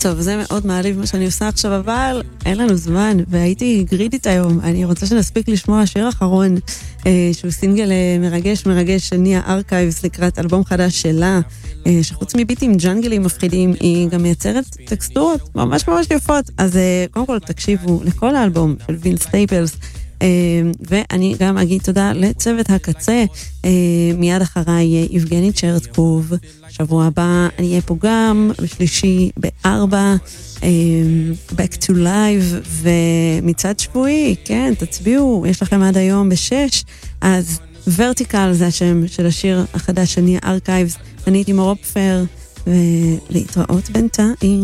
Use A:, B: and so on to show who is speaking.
A: טוב, זה מאוד מעליב מה שאני עושה עכשיו, אבל אין לנו זמן, והייתי גרידית היום. אני רוצה שנספיק לשמוע שיר אחרון, שהוא סינגל מרגש של ניה ארכייבס לקראת אלבום חדש שלה, שחוץ מביטים ג'אנגלים מפחידים, היא גם מייצרת טקסטורות ממש ממש יפות. אז קודם כל תקשיבו לכל האלבום של וינס סטייפלס, ואני גם אגיד תודה לצוות הקצה. מיד אחריי יבגני צ'רצקוב, שבוע הבא אני אהיה פה גם בשלישי ב-4, Back to Live, ומצד שבועי, כן, תצביעו, יש לכם עד היום ב-6, אז ורטיקל זה השם של השיר החדש של ניה ארכייבס. אני הייתי מור אופפר, ולהתראות בינתיים.